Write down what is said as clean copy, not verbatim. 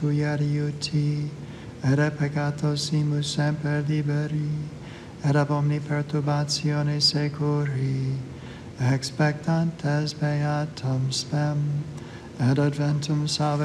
cui adiuti, et a peccatosimus semper liberi, et ab omni perturbatione securi, expectantes beatum spem, et adventum salve